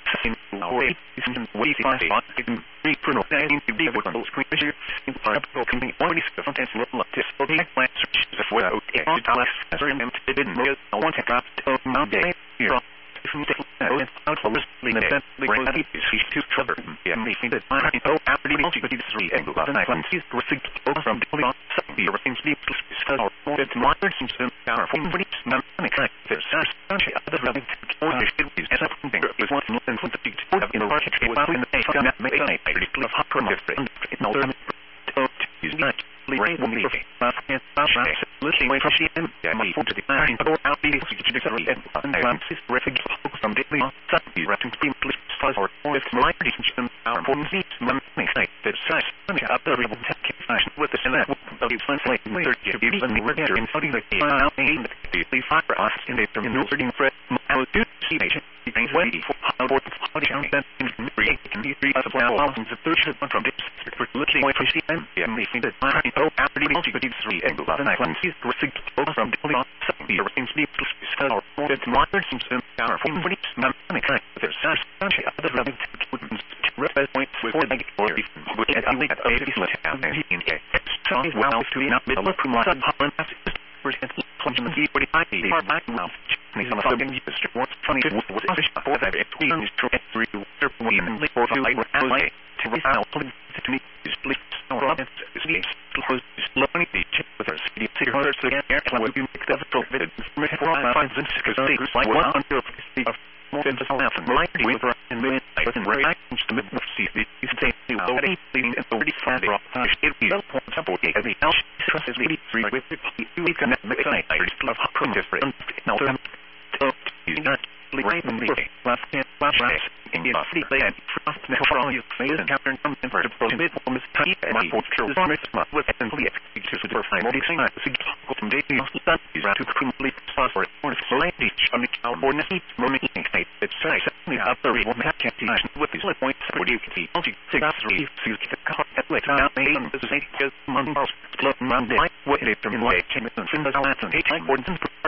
in way isn't way fast in reprono in the world of scripture in part of coming only front and look this for the next search the without it Alex as remembered didn't know I want to drop to Mount Day here from the out for listening that the reality is too clever and me think that I know after the multi-3 and the night when she's received from the the everything's deep or more than modern system powerful but it's not mechanic there's such other relevant or should be as a thing is one and for the big in the market was in the face of that make a of hot different in all terms is not rain will be listening away from the end money for the time or out the and I'm terrific from daily something writing team stars or if my system our important needs make that size up the real fashion with the select of the translate later to be even more better in studying the aim the fiber us in the reading for how to see nation waiting for how to that in can be three thousands of third from this for listening away from the end and me think that I know after the multi-3 and the night when she's received from the everything's deep or more than modern system powerful but it's not mechanic there's such other relevant reference points for the or at a link of this list and so well to the middle of the Holland for example the G45 are back now these are some used to work funny with for that it means to through and for to like to result to me is split or sleeps close slowly check with our city orders to get air will be mixed up provided finds this because like one under of more than just half and right with and then and reactions to the see these things already leading and already found it should be well support the else stress is really free with we can make a of how different now you not right in the last right in the city and trust the from you face and capture something for the bit from this type and my culture with simply to the final design from daily stuff is to complete software or slightly on the outboard moving state it's size up the real calculation with these points for you can see multi-3 the car at like now and this is a month floating around the what it from way change the